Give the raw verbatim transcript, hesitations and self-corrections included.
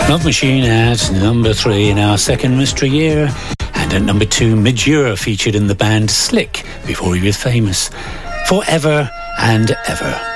Love Machine at number three in our second mystery year. And at number two, Majura featured in the band Slick before he was famous. Forever and Ever.